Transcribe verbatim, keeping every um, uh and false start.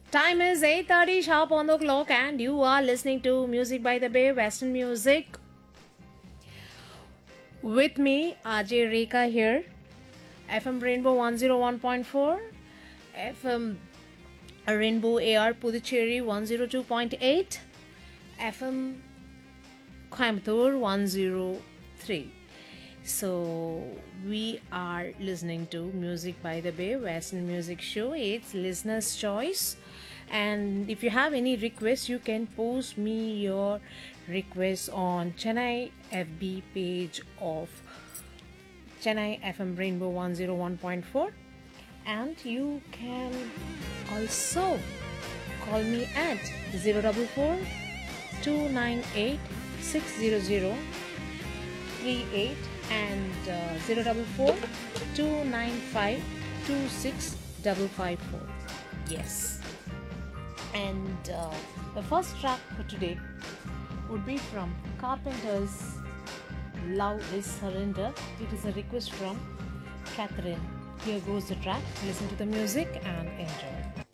Time is eight thirty sharp on the clock and you are listening to Music by the Bay, Western Music. With me, Ajay Rekha here. F M Rainbow one oh one point four. F M Rainbow A R Puducherry one oh two point eight. F M Coimbatore one oh three. So we are listening to Music by the Bay, Western Music Show. It's listener's choice. And if you have any requests, you can post me your requests on Chennai F B page of Chennai F M Rainbow one oh one point four. And you can also call me at zero four four two nine eight six zero zero three eight and uh, zero four four two nine five two six five five four. Yes. And uh, the first track for today would be from Carpenter's Love is Surrender. It is a request from Catherine. Here goes the track. Listen to the music and enjoy.